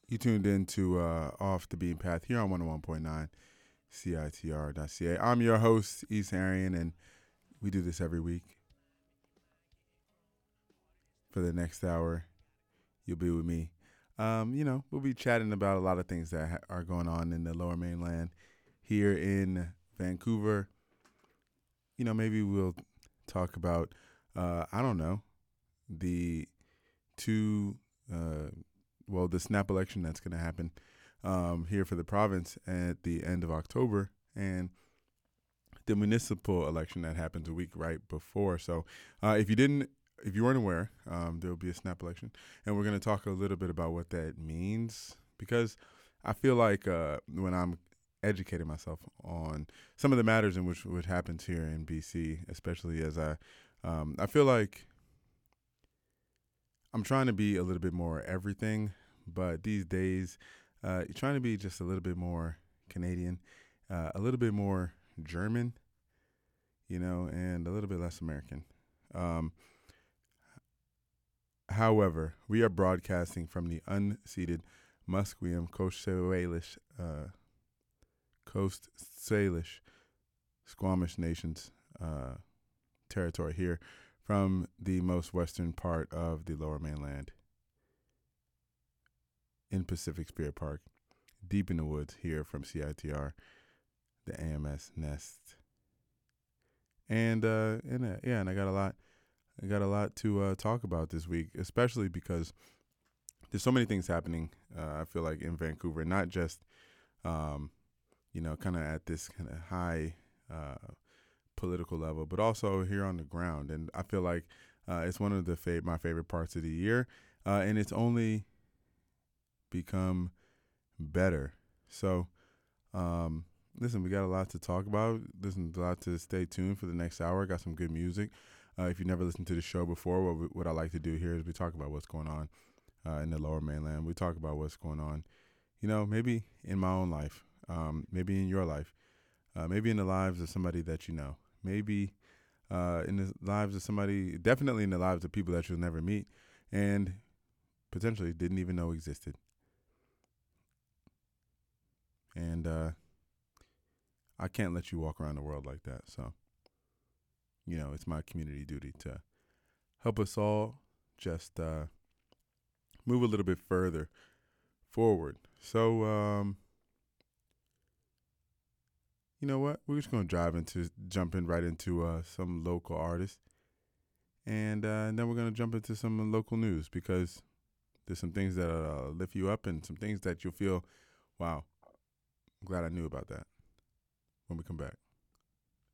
You tuned in to Off the Beaten Path here on 101.9 CITR.ca. I'm your host, East Arian, and we do this every week. For the next hour, you'll be with me. We'll be chatting about a lot of things that are going on in the lower mainland here in Vancouver. Maybe we'll talk about, I don't know, the two, the snap election that's going to happen here for the province at the end of October, and the municipal election that happens a week right before. So, if you weren't aware, there will be a snap election, and we're going to talk a little bit about what that means because I feel like when I'm educating myself on some of the matters in which what happens here in BC, especially as I feel like I'm trying to be a little bit more everything, but these days, trying to be just a little bit more Canadian, a little bit more German, and a little bit less American. Um, However, we are broadcasting from the unceded Musqueam Coast Salish Squamish Nations territory here from the most western part of the lower mainland in Pacific Spirit Park, deep in the woods here from CITR, the AMS Nest. And I got a lot. I got a lot to talk about this week, especially because there's so many things happening. I feel like in Vancouver, not just kind of at this kind of high political level, but also here on the ground. And I feel like it's one of my favorite parts of the year, and it's only become better. So, listen, we got a lot to talk about. Listen, a lot to stay tuned for the next hour. Got some good music. If you never listened to the show before, what I like to do here is we talk about what's going on in the lower mainland. We talk about what's going on, maybe in my own life, maybe in your life, maybe in the lives of somebody that you know, maybe in the lives of somebody, definitely in the lives of people that you'll never meet and potentially didn't even know existed. And I can't let you walk around the world like that. So, it's my community duty to help us all just move a little bit further forward. So, you know what? We're just going to jump in right into some local artists. And then we're going to jump into some local news because there's some things that lift you up and some things that you'll feel, wow, I'm glad I knew about that when we come back.